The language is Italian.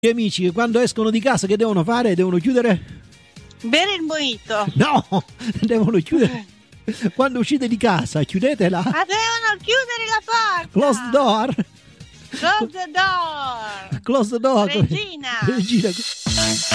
Gli amici che quando escono di casa che devono fare? Devono chiudere? Bere il mojito. No, devono chiudere. Quando uscite di casa, chiudetela. Ma devono chiudere la porta. Close the door. Close the door. Close the door. Regina. Regina.